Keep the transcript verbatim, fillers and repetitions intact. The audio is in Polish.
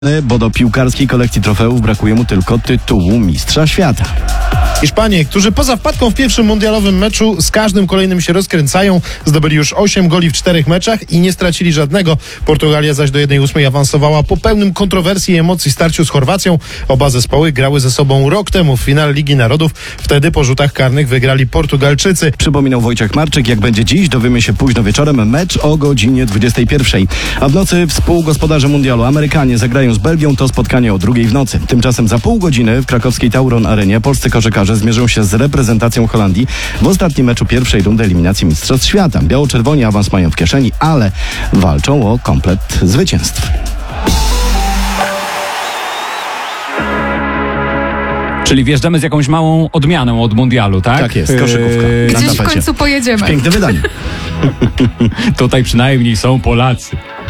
Bo do piłkarskiej kolekcji trofeów brakuje mu tylko tytułu mistrza świata. Hiszpanie, którzy poza wpadką w pierwszym mundialowym meczu z każdym kolejnym się rozkręcają, zdobyli już osiem goli w czterech meczach i nie stracili żadnego. Portugalia zaś do jednej ósmej awansowała po pełnym kontrowersji i emocji starciu z Chorwacją. Oba zespoły grały ze sobą rok temu w finale Ligi Narodów. Wtedy po rzutach karnych wygrali Portugalczycy. Przypominał Wojciech Marczyk, jak będzie dziś, dowiemy się późno wieczorem, mecz o godzinie dwudziestej pierwszej. A w nocy współgospodarze mundialu Amerykanie zagrają z Belgią, to spotkanie o drugiej w nocy. Tymczasem za pół godziny w krakowskiej Tauron Arenie polscy koszykarze zmierzą się z reprezentacją Holandii w ostatnim meczu pierwszej rundy eliminacji Mistrzostw Świata. Biało-czerwoni awans mają w kieszeni, ale walczą o komplet zwycięstw. Czyli wjeżdżamy z jakąś małą odmianą od mundialu, tak? Tak jest, koszykówka. Eee, na Gdzieś w tapecie. końcu pojedziemy. Piękne wydanie. Tutaj przynajmniej są Polacy.